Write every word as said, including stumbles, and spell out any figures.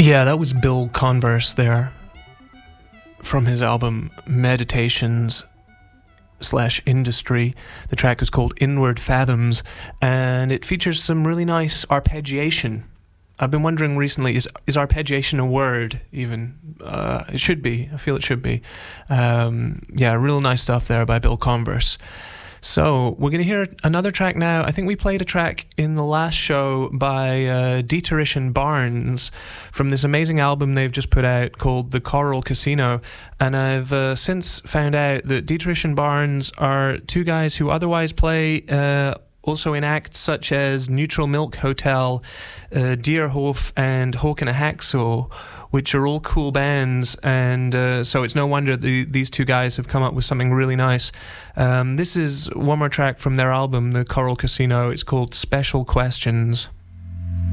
Yeah, that was Bill Converse there, from his album Meditations slash Industry. The track is called Inward Fathoms, and it features some really nice arpeggiation. I've been wondering recently, is is arpeggiation a word even? Uh, it should be. I feel it should be. Um, yeah, real nice stuff there by Bill Converse. So we're going to hear another track now. I think we played a track in the last show by uh, Dieterich and Barnes from this amazing album they've just put out called The Coral Casino. And I've uh, since found out that Dieterich and Barnes are two guys who otherwise play uh, also in acts such as Neutral Milk Hotel, uh, Deerhof and Håkon og Haxo, which are all cool bands, and uh, so it's no wonder the, these two guys have come up with something really nice. Um, this is one more track from their album, The Coral Casino. It's called Special Questions.